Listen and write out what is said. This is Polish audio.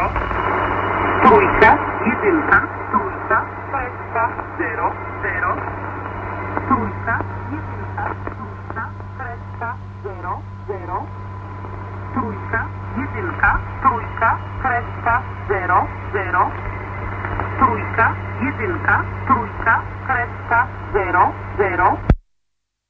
0, trójka, jedynka, trójka, kreska, 0, 0, trójka, jedynka, trójka, kreska, 0, 0, trójka, jedynka, trójka, kreska, 0, 0, trójka, jedynka, trójka, kreska, 0, 0.